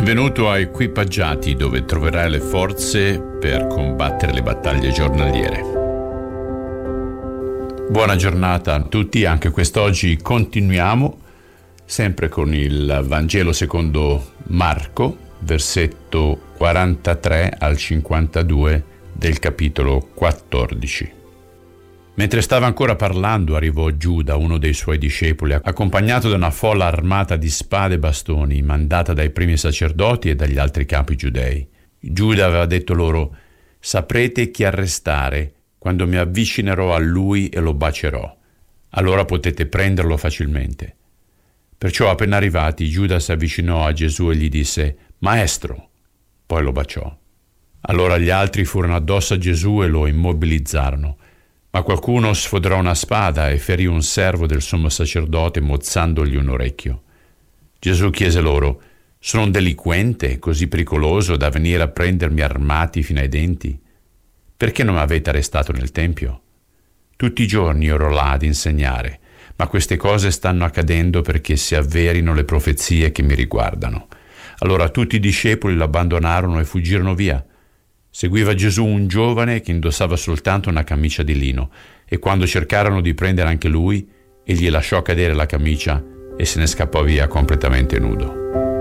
Benvenuto a Equipaggiati, dove troverai le forze per combattere le battaglie giornaliere. Buona giornata a tutti, anche quest'oggi continuiamo sempre con il Vangelo secondo Marco, versetto 43 al 52 del capitolo 14. Mentre stava ancora parlando, arrivò Giuda, uno dei suoi discepoli, accompagnato da una folla armata di spade e bastoni, mandata dai primi sacerdoti e dagli altri capi giudei. Giuda aveva detto loro: «Saprete chi arrestare quando mi avvicinerò a lui e lo bacerò. Allora potete prenderlo facilmente». Perciò, appena arrivati, Giuda si avvicinò a Gesù e gli disse: «Maestro!» Poi lo baciò. Allora gli altri furono addosso a Gesù e lo immobilizzarono. Ma qualcuno sfodrò una spada e ferì un servo del sommo sacerdote mozzandogli un orecchio. Gesù chiese loro: «Sono un delinquente così pericoloso da venire a prendermi armati fino ai denti? Perché non mi avete arrestato nel Tempio? Tutti i giorni ero là ad insegnare, ma queste cose stanno accadendo perché si avverino le profezie che mi riguardano». Allora tutti i discepoli lo abbandonarono e fuggirono via. Seguiva Gesù un giovane che indossava soltanto una camicia di lino, e quando cercarono di prendere anche lui, egli lasciò cadere la camicia e se ne scappò via completamente nudo.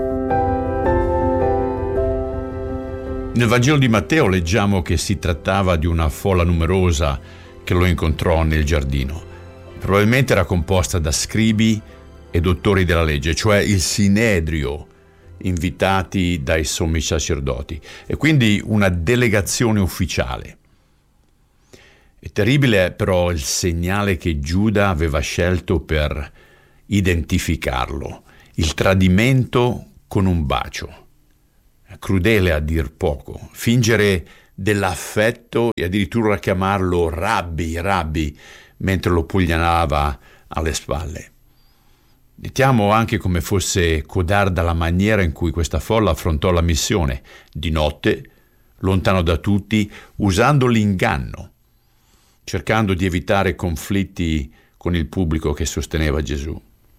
Nel Vangelo di Matteo leggiamo che si trattava di una folla numerosa che lo incontrò nel giardino. Probabilmente era composta da scribi e dottori della legge, cioè il Sinedrio, invitati dai sommi sacerdoti, e quindi una delegazione ufficiale. È terribile però il segnale che Giuda aveva scelto per identificarlo: il tradimento con un bacio. È crudele a dir poco, fingere dell'affetto e addirittura chiamarlo rabbi, rabbi, mentre lo pugnalava alle spalle. Notiamo anche come fosse codarda la maniera in cui questa folla affrontò la missione, di notte, lontano da tutti, usando l'inganno, cercando di evitare conflitti con il pubblico che sosteneva Gesù.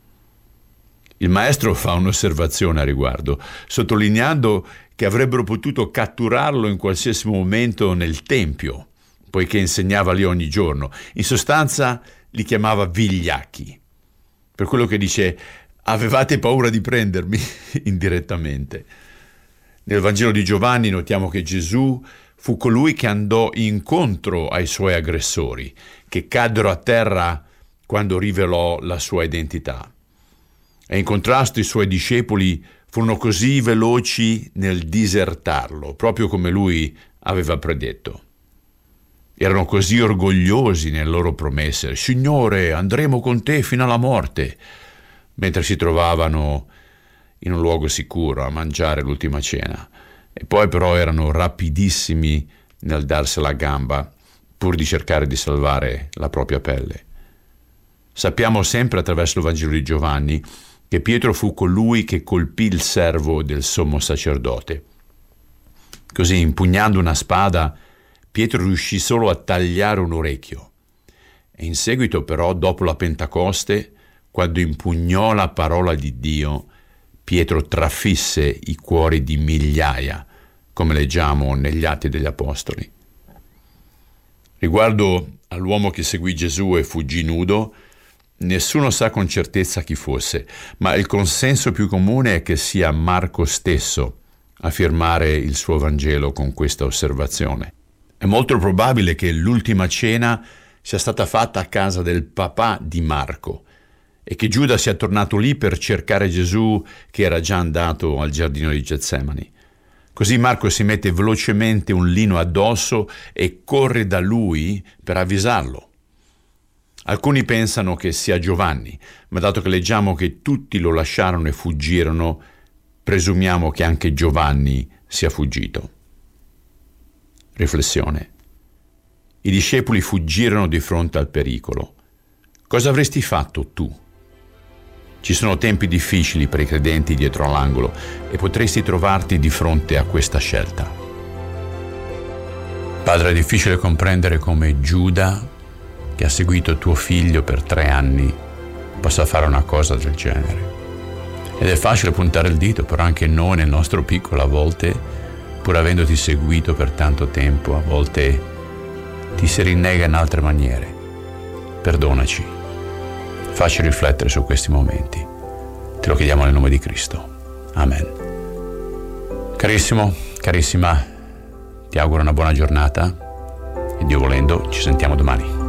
Il maestro fa un'osservazione a riguardo, sottolineando che avrebbero potuto catturarlo in qualsiasi momento nel Tempio, poiché insegnava lì ogni giorno. In sostanza li chiamava vigliacchi. Per quello che dice: avevate paura di prendermi? Indirettamente. Nel Vangelo di Giovanni notiamo che Gesù fu colui che andò incontro ai suoi aggressori, che caddero a terra quando rivelò la sua identità. E in contrasto i suoi discepoli furono così veloci nel disertarlo, proprio come lui aveva predetto. Erano così orgogliosi nelle loro promesse: «Signore, andremo con te fino alla morte», mentre si trovavano in un luogo sicuro a mangiare l'ultima cena. E poi però erano rapidissimi nel darsela a gamba pur di cercare di salvare la propria pelle. Sappiamo sempre attraverso il Vangelo di Giovanni che Pietro fu colui che colpì il servo del sommo sacerdote. Così, impugnando una spada, Pietro riuscì solo a tagliare un orecchio. E in seguito però, dopo la Pentecoste, quando impugnò la parola di Dio, Pietro trafisse i cuori di migliaia, come leggiamo negli Atti degli Apostoli. Riguardo all'uomo che seguì Gesù e fuggì nudo, nessuno sa con certezza chi fosse, ma il consenso più comune è che sia Marco stesso a firmare il suo Vangelo con questa osservazione. È molto probabile che l'ultima cena sia stata fatta a casa del papà di Marco e che Giuda sia tornato lì per cercare Gesù, che era già andato al giardino di Getsemani. Così Marco si mette velocemente un lino addosso e corre da lui per avvisarlo. Alcuni pensano che sia Giovanni, ma dato che leggiamo che tutti lo lasciarono e fuggirono, presumiamo che anche Giovanni sia fuggito. Riflessione. I discepoli fuggirono di fronte al pericolo. Cosa avresti fatto tu? Ci sono tempi difficili per i credenti dietro l'angolo e potresti trovarti di fronte a questa scelta. Padre, è difficile comprendere come Giuda, che ha seguito tuo figlio per 3 anni, possa fare una cosa del genere. Ed è facile puntare il dito, però anche noi nel nostro piccolo a volte, pur avendoti seguito per tanto tempo, a volte ti si rinnega in altre maniere. Perdonaci, facci riflettere su questi momenti. Te lo chiediamo nel nome di Cristo. Amen. Carissimo, carissima, ti auguro una buona giornata e Dio volendo ci sentiamo domani.